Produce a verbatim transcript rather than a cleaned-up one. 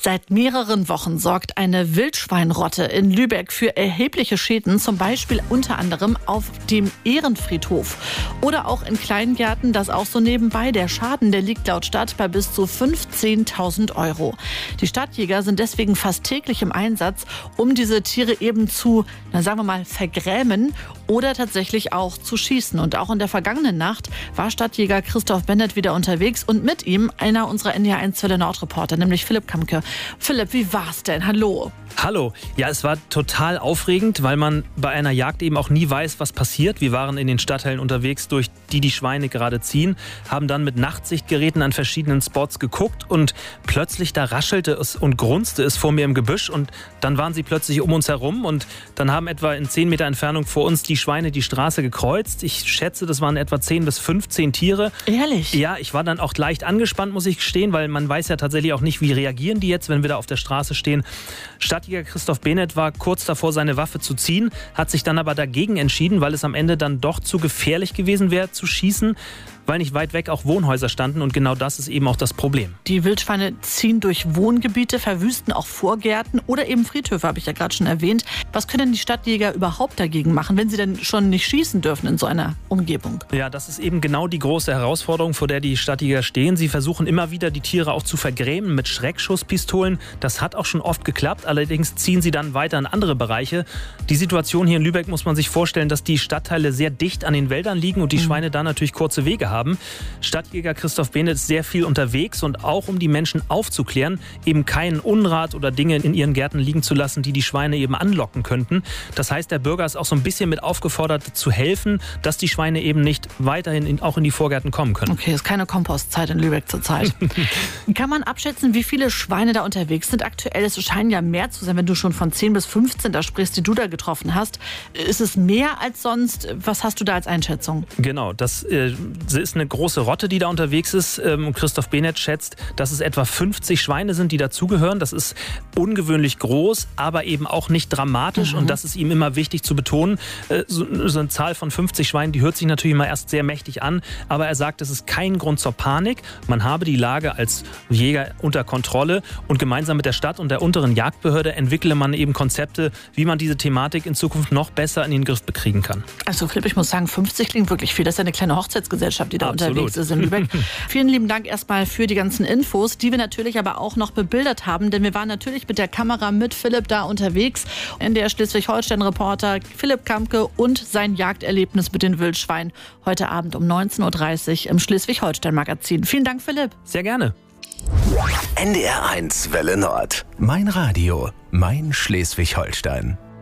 Seit mehreren Wochen sorgt eine Wildschweinrotte in Lübeck für erhebliche Schäden, zum Beispiel unter anderem auf dem Ehrenfriedhof oder auch in Kleingärten, das auch so nebenbei. Der Schaden, der liegt laut Stadt bei bis zu fünfzehntausend Euro. Die Stadtjäger sind deswegen fast täglich im Einsatz, um diese Tiere eben zu, na sagen wir mal, vergrämen oder tatsächlich auch zu schießen. Und auch in der vergangenen Nacht war Stadtjäger Christoph Bennett wieder unterwegs und mit ihm einer unserer N D R eins Welle Nord-Reporter, nämlich Philipp Kamke. Philipp, wie war's denn? Hallo. Hallo. Ja, es war total aufregend, weil man bei einer Jagd eben auch nie weiß, was passiert. Wir waren in den Stadtteilen unterwegs, durch die die Schweine gerade ziehen, haben dann mit Nachtsichtgeräten an verschiedenen Spots geguckt und plötzlich da raschelte es und grunzte es vor mir im Gebüsch und dann waren sie plötzlich um uns herum und dann haben etwa in zehn Meter Entfernung vor uns die Schweine die Straße gekreuzt. Ich schätze, das waren etwa zehn bis fünfzehn Tiere. Ehrlich? Ja, ich war dann auch leicht angespannt, muss ich gestehen, weil man weiß ja tatsächlich auch nicht, wie reagieren die jetzt, wenn wir da auf der Straße stehen. Stadtjäger Christoph Bennett war kurz davor, seine Waffe zu ziehen, hat sich dann aber dagegen entschieden, weil es am Ende dann doch zu gefährlich gewesen wäre, zu schießen, weil nicht weit weg auch Wohnhäuser standen und genau das ist eben auch das Problem. Die Wildschweine ziehen durch Wohngebiete, verwüsten auch Vorgärten oder eben Friedhöfe, habe ich ja gerade schon erwähnt. Was können die Stadtjäger überhaupt dagegen machen, wenn sie denn schon nicht schießen dürfen in so einer Umgebung? Ja, das ist eben genau die große Herausforderung, vor der die Stadtjäger stehen. Sie versuchen immer wieder, die Tiere auch zu vergrämen mit Schreckschusspistolen. Das hat auch schon oft geklappt, allerdings ziehen sie dann weiter in andere Bereiche. Die Situation hier in Lübeck muss man sich vorstellen, dass die Stadtteile sehr dicht an den Wäldern liegen und die mhm. Schweine da natürlich kurze Wege haben. haben. Stadtjäger Christoph Bennett ist sehr viel unterwegs und auch um die Menschen aufzuklären, eben keinen Unrat oder Dinge in ihren Gärten liegen zu lassen, die die Schweine eben anlocken könnten. Das heißt, der Bürger ist auch so ein bisschen mit aufgefordert zu helfen, dass die Schweine eben nicht weiterhin in, auch in die Vorgärten kommen können. Okay, ist keine Kompostzeit in Lübeck zurzeit. Kann man abschätzen, wie viele Schweine da unterwegs sind aktuell? Es scheinen ja mehr zu sein, wenn du schon von zehn bis fünfzehn da sprichst, die du da getroffen hast. Ist es mehr als sonst? Was hast du da als Einschätzung? Genau, das äh, ist eine große Rotte, die da unterwegs ist. Ähm, Christoph Bennett schätzt, dass es etwa fünfzig Schweine sind, die dazugehören. Das ist ungewöhnlich groß, aber eben auch nicht dramatisch. Mhm. Und das ist ihm immer wichtig zu betonen. Äh, so, so eine Zahl von fünfzig Schweinen, die hört sich natürlich immer erst sehr mächtig an. Aber er sagt, es ist kein Grund zur Panik. Man habe die Lage als Jäger unter Kontrolle. Und gemeinsam mit der Stadt und der unteren Jagdbehörde entwickle man eben Konzepte, wie man diese Thematik in Zukunft noch besser in den Griff bekriegen kann. Also Philipp, ich muss sagen, fünfzig klingt wirklich viel. Das ist ja eine kleine Hochzeitsgesellschaft, die da Absolut. unterwegs ist in Lübeck. Vielen lieben Dank erstmal für die ganzen Infos, die wir natürlich aber auch noch bebildert haben, denn wir waren natürlich mit der Kamera mit Philipp da unterwegs. N D R Schleswig-Holstein-Reporter Philipp Kamke und sein Jagderlebnis mit den Wildschweinen heute Abend um neunzehn Uhr dreißig im Schleswig-Holstein-Magazin. Vielen Dank, Philipp. Sehr gerne. N D R eins Welle Nord. Mein Radio, mein Schleswig-Holstein.